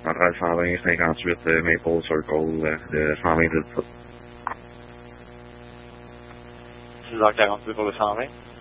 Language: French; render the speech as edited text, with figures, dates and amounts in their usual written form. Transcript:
Central 120, 58 Maple Circle, de 120 6h42 pour le 120.